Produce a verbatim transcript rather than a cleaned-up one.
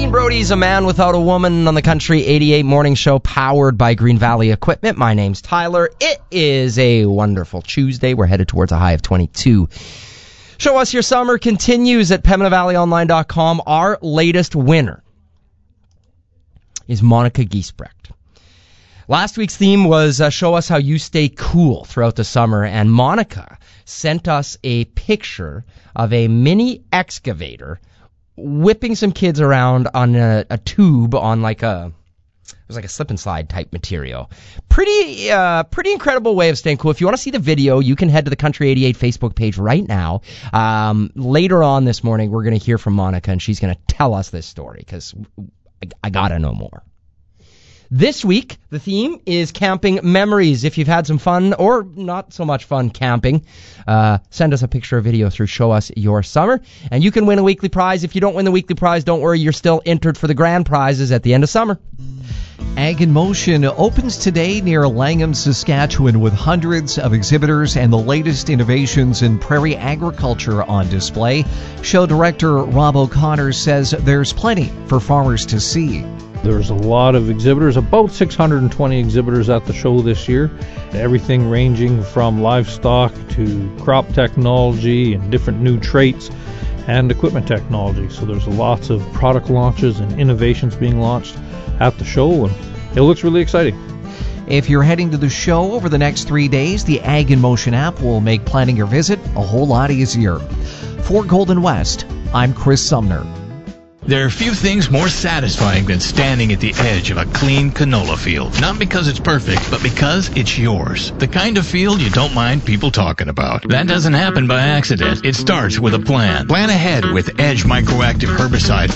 Dean Brody's A Man Without a Woman on the Country eighty-eight Morning Show, powered by Green Valley Equipment. My name's Tyler. It is a wonderful Tuesday. We're headed towards a high of twenty-two. Show Us Your Summer continues at Pembina Valley Online dot com. Our latest winner is Monica Giesbrecht. Last week's theme was uh, Show Us How You Stay Cool Throughout the Summer, and Monica sent us a picture of a mini excavator whipping some kids around on a, a tube on like a, it was like a slip and slide type material. Pretty, uh, pretty incredible way of staying cool. If you want to see the video, you can head to the Country eighty-eight Facebook page right now. Um, later on this morning, we're going to hear from Monica, and she's going to tell us this story because I, I got to know more. This week, the theme is camping memories. If you've had some fun or not so much fun camping, uh, send us a picture or video through Show Us Your Summer, and you can win a weekly prize. If you don't win the weekly prize, don't worry, you're still entered for the grand prizes at the end of summer. Ag in Motion opens today near Langham, Saskatchewan, with hundreds of exhibitors and the latest innovations in prairie agriculture on display. Show director Rob O'Connor says there's plenty for farmers to see. There's a lot of exhibitors, about six hundred twenty exhibitors at the show this year. Everything ranging from livestock to crop technology and different new traits and equipment technology. So there's lots of product launches and innovations being launched at the show, and it looks really exciting. If you're heading to the show over the next three days, the Ag in Motion app will make planning your visit a whole lot easier. For Golden West, I'm Chris Sumner. There are few things more satisfying than standing at the edge of a clean canola field. Not because it's perfect, but because it's yours. The kind of field you don't mind people talking about. That doesn't happen by accident. It starts with a plan. Plan ahead with Edge Microactive Herbicide